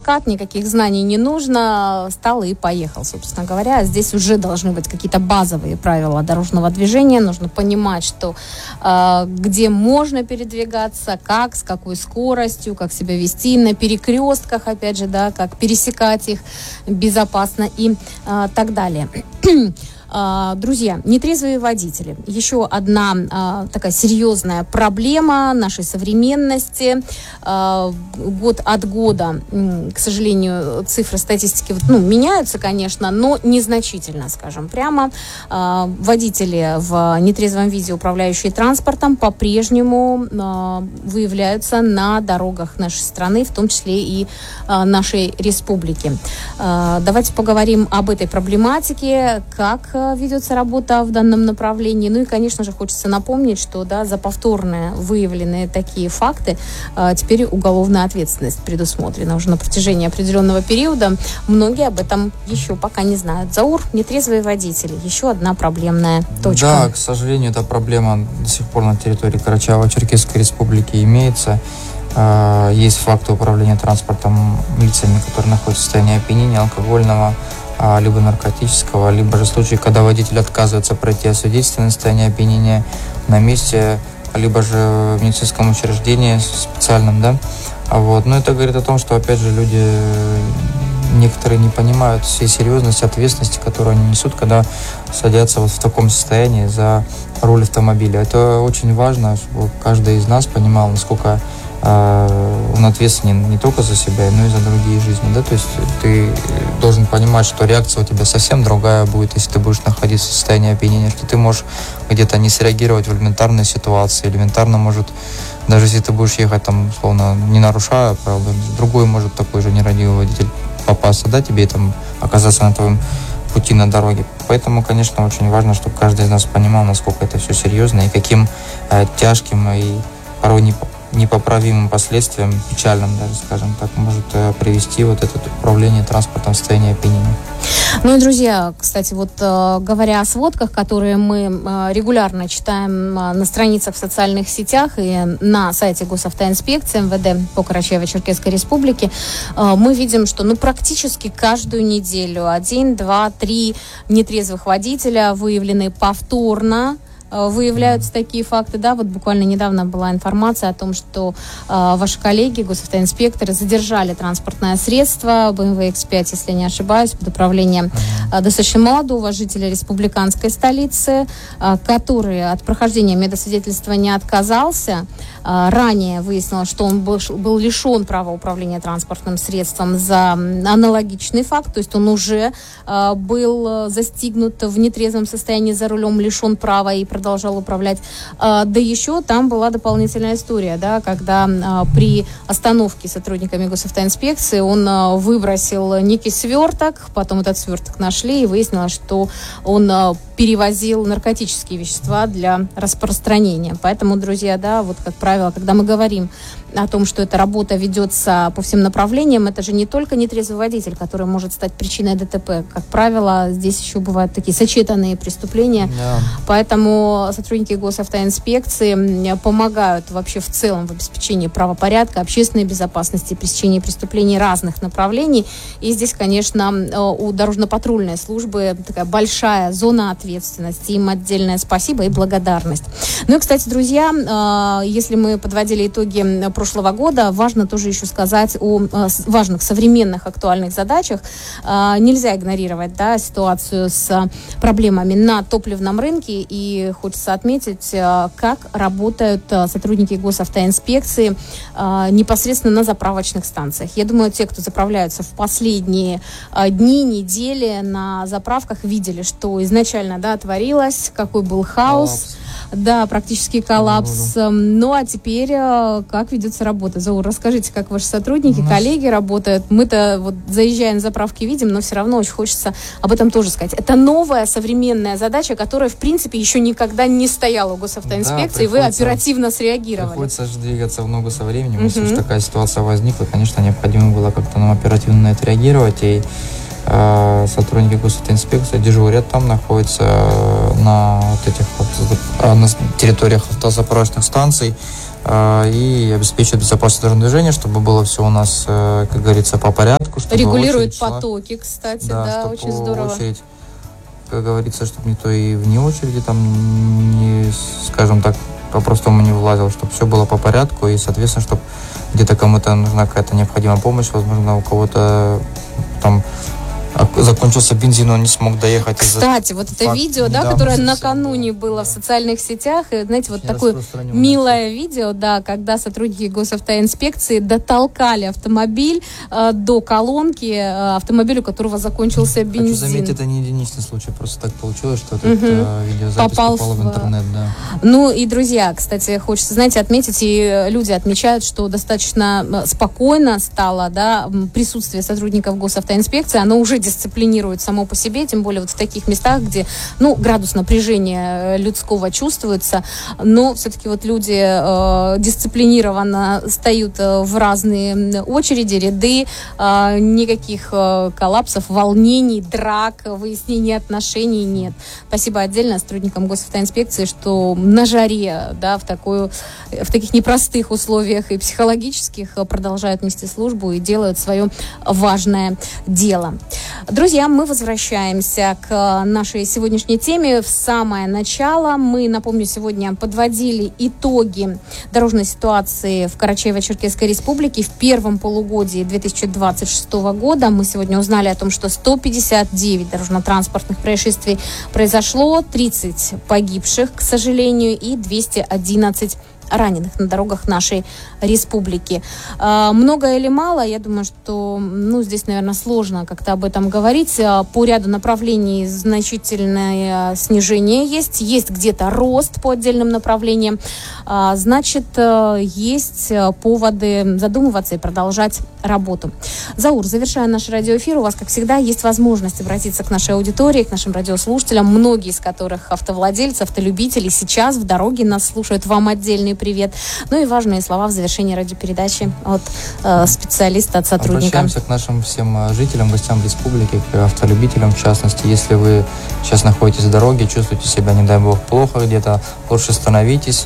сертификат, никаких знаний не нужно, встал и поехал, собственно говоря. Здесь уже должны быть какие-то базовые правила дорожного движения, нужно понимать, что где можно передвигаться, как, с какой скоростью, как себя вести на перекрестках, опять же, да, как пересекать их безопасно и так далее. Друзья, нетрезвые водители. Еще одна такая серьезная проблема нашей современности. Год от года, к сожалению, цифры статистики меняются, конечно, но незначительно, скажем прямо. Водители в нетрезвом виде, управляющие транспортом, по-прежнему выявляются на дорогах нашей страны, в том числе и нашей республики. Давайте поговорим об этой проблематике, как ведется работа в данном направлении. Ну и, конечно же, хочется напомнить, что за повторные выявленные такие факты теперь уголовная ответственность предусмотрена уже на протяжении определенного периода. Многие об этом еще пока не знают. Заур, нетрезвые водители. Еще одна проблемная точка. Да, к сожалению, эта проблема до сих пор на территории Карачаево-Черкесской республики имеется. Есть факты управления транспортом лицами, которые находятся в состоянии опьянения алкогольного, либо наркотического, либо же случаи, когда водитель отказывается пройти освидетельствование состояния опьянения на месте, либо же в медицинском учреждении специальном, да. Но это говорит о том, что, опять же, люди некоторые не понимают всей серьезности, ответственности, которую они несут, когда садятся в таком состоянии за руль автомобиля. Это очень важно, чтобы каждый из нас понимал, насколько он ответственен не только за себя, но и за другие жизни, да, то есть ты должен понимать, что реакция у тебя совсем другая будет, если ты будешь находиться в состоянии опьянения, что ты можешь где-то не среагировать в элементарной ситуации, элементарно может, даже если ты будешь ехать там, условно, не нарушая правила, другой может такой же нерадивый водитель попасться, да, тебе там оказаться на твоем пути на дороге. Поэтому, конечно, очень важно, чтобы каждый из нас понимал, насколько это все серьезно и каким тяжким и порой непоправимым последствиям, печальным даже, скажем так, может привести это управление транспортом в состоянии опьянения. Ну и, друзья, кстати, говоря о сводках, которые мы регулярно читаем на страницах в социальных сетях и на сайте Госавтоинспекции МВД по Карачаево-Черкесской республике, мы видим, что практически каждую неделю 1, 2, 3 нетрезвых водителя выявлены повторно. Выявляются такие факты, да, буквально недавно была информация о том, что ваши коллеги, госавтоинспекторы, задержали транспортное средство BMW X5, если не ошибаюсь, под управлением достаточно молодого жителя республиканской столицы, который от прохождения медосвидетельства не отказался. Ранее выяснилось, что он был лишен права управления транспортным средством за аналогичный факт, то есть он уже был застигнут в нетрезвом состоянии за рулем, лишен права и продолжал управлять. Да еще там была дополнительная история, да, когда при остановке сотрудниками Госавтоинспекции он выбросил некий сверток, потом этот сверток нашли и выяснилось, что он перевозил наркотические вещества для распространения. Поэтому, друзья, да, как правило, когда мы говорим о том, что эта работа ведется по всем направлениям, это же не только нетрезвый водитель, который может стать причиной ДТП. Как правило, здесь еще бывают такие сочетанные преступления. Yeah. Поэтому сотрудники Госавтоинспекции помогают вообще в целом в обеспечении правопорядка, общественной безопасности, пресечении преступлений разных направлений. И здесь, конечно, у дорожно-патрульной службы такая большая зона ответственности. Им отдельное спасибо и благодарность. Ну и, кстати, друзья, если мы подводили итоги прошлого года, важно тоже еще сказать о важных современных актуальных задачах. Нельзя игнорировать, да, ситуацию с проблемами на топливном рынке, и хочется отметить, как работают сотрудники Госавтоинспекции непосредственно на заправочных станциях. Я думаю, те, кто заправляются в последние дни, недели на заправках, видели, что изначально, да, творилось, какой был хаос. Да, практически коллапс. Ну, а теперь как ведется работа? Заур, расскажите, как ваши сотрудники, коллеги работают. Мы-то заезжая на заправки видим, но все равно очень хочется об этом тоже сказать. Это новая современная задача, которая, в принципе, еще никогда не стояла у Госавтоинспекции, и вы оперативно среагировали. Приходится же двигаться в ногу со временем. Если уж такая ситуация возникла, конечно, необходимо было как-то нам оперативно на это реагировать. И сотрудники Госавтоинспекции дежурят там, находятся на вот этих на территориях автозаправочных станций и обеспечивает безопасность дорожного движения, чтобы было все у нас, как говорится, по порядку. Регулирует потоки, кстати, да, очень здорово. Очередь, как говорится, чтобы никто и вне очереди там не, скажем так, по-простому не влазил, чтобы все было по порядку и, соответственно, чтобы где-то кому-то нужна какая-то необходимая помощь, возможно, у кого-то там закончился бензин, он не смог доехать. Кстати, вот это видео, да, которое накануне было в социальных сетях, и, знаете, вот такое милое видео, да, когда сотрудники госавтоинспекции дотолкали автомобиль до колонки, автомобилю, у которого закончился бензин. Хочу заметить, это не единичный случай, просто так получилось, что этот видеозапись попала в интернет, да. Ну и, друзья, кстати, хочется, знаете, отметить, и люди отмечают, что достаточно спокойно стало, да, присутствие сотрудников госавтоинспекции, оно уже дисциплинирует само по себе, тем более вот в таких местах, где, ну, градус напряжения людского чувствуется, но все-таки вот люди дисциплинированно стоят в разные очереди, ряды, никаких коллапсов, волнений, драк, выяснений отношений нет. Спасибо отдельно сотрудникам госавтоинспекции, что на жаре, да, в таких непростых условиях и психологических продолжают нести службу и делают свое важное дело. Друзья, мы возвращаемся к нашей сегодняшней теме. В самое начало мы, напомню, сегодня подводили итоги дорожной ситуации в Карачаево-Черкесской Республике в первом полугодии 2026 года. Мы сегодня узнали о том, что 159 дорожно-транспортных происшествий произошло, 30 погибших, к сожалению, и 211 раненых на дорогах нашей республики. Много или мало? Я думаю, что здесь, наверное, сложно как-то об этом говорить. По ряду направлений значительное снижение есть. Есть где-то рост по отдельным направлениям. Значит, есть поводы задумываться и продолжать работу. Заур, завершая наш радиоэфир, у вас, как всегда, есть возможность обратиться к нашей аудитории, к нашим радиослушателям, многие из которых автовладельцы, автолюбители сейчас в дороге нас слушают. Вам отдельный привет. Ну и важные слова в завершении радиопередачи от специалиста, от сотрудника. Обращаемся к нашим всем жителям, гостям республики, к автолюбителям в частности. Если вы сейчас находитесь в дороге, чувствуете себя, не дай бог, плохо где-то, лучше остановитесь,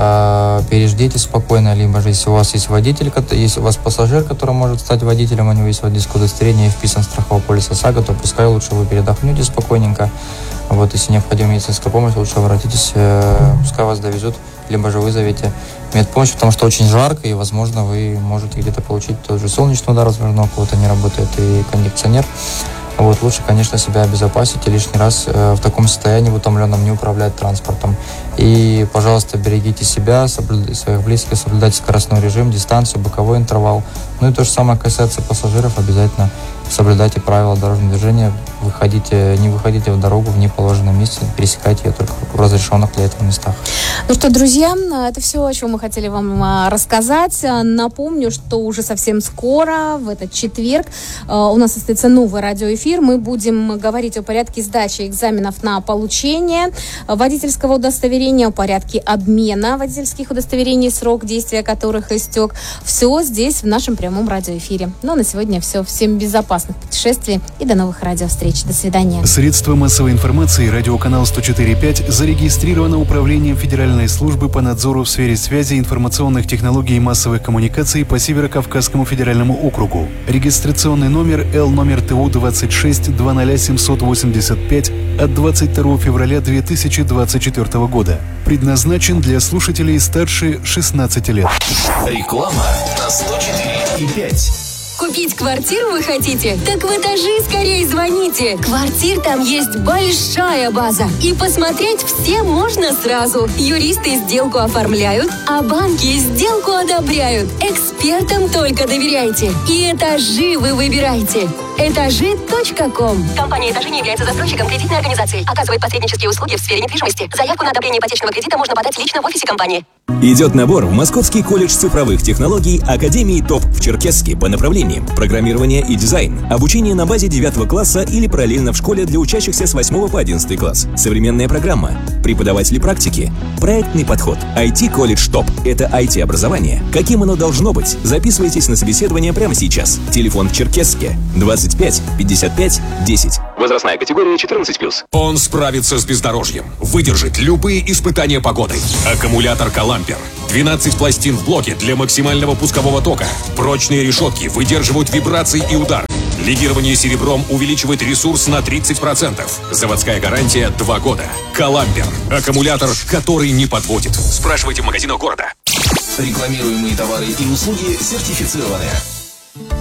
переждите спокойно, либо же если у вас есть водитель, если у вас пассажир, который может стать водителем, у него есть водительское удостоверение и вписан страховой полис ОСАГО, то пускай лучше вы передохнете спокойненько. Вот, если необходима медицинская помощь, лучше обратитесь, пускай вас довезут, либо же вызовите медпомощь, потому что очень жарко, и, возможно, вы можете где-то получить тот же солнечный удар, возможно, у кого-то не работает и кондиционер. Вот, лучше, конечно, себя обезопасить и лишний раз в таком состоянии, в утомленном, не управлять транспортом. И, пожалуйста, берегите себя, своих близких, соблюдайте скоростной режим, дистанцию, боковой интервал. Ну и то же самое касается пассажиров, обязательно соблюдайте правила дорожного движения, не выходите в дорогу в неположенном месте, пересекайте ее только в разрешенных для этого местах. Ну что, друзья, это все, о чем мы хотели вам рассказать. Напомню, что уже совсем скоро, в этот четверг, у нас состоится новый радиоэфир. Мы будем говорить о порядке сдачи экзаменов на получение водительского удостоверения, о порядке обмена водительских удостоверений, срок действия которых истек. Все здесь, в нашем прямом радиоэфире. Ну, а на сегодня все. Всем безопасных путешествий и до новых радиовстреч. До свидания. Средства массовой информации радиоканал 104.5 зарегистрировано Управлением Федеральной службы по надзору в сфере связи, информационных технологий и массовых коммуникаций по Северо-Кавказскому федеральному округу. Регистрационный номер Л номер ТУ 26 20785 от 22 февраля 2024 года. Предназначен для слушателей старше 16 лет. Реклама на 104.5. Купить квартиру вы хотите? Так в «Этажи» скорее звоните. Квартир там есть большая база. И посмотреть все можно сразу. Юристы сделку оформляют, а банки сделку одобряют. Экспертам только доверяйте. И «Этажи» вы выбираете. Этажи.ком. Компания «Этажи» не является застройщиком кредитной организации. Оказывает посреднические услуги в сфере недвижимости. Заявку на одобрение ипотечного кредита можно подать лично в офисе компании. Идет набор в Московский колледж цифровых технологий Академии ТОП в Черкесске по направлениям программирование и дизайн, обучение на базе 9 класса или параллельно в школе для учащихся с 8 по 11 класс, современная программа, преподаватели практики, проектный подход. IT-колледж ТОП – это IT-образование. Каким оно должно быть? Записывайтесь на собеседование прямо сейчас. Телефон в Черкесске 25 55 10. Возрастная категория 14+. Он справится с бездорожьем, выдержит любые испытания погоды. Аккумулятор «Калампер». 12 пластин в блоке для максимального пускового тока. Прочные решетки выдерживают вибрации и удар. Легирование серебром увеличивает ресурс на 30%. Заводская гарантия 2 года. «Калампер». Аккумулятор, который не подводит. Спрашивайте в магазинах города. Рекламируемые товары и услуги сертифицированы.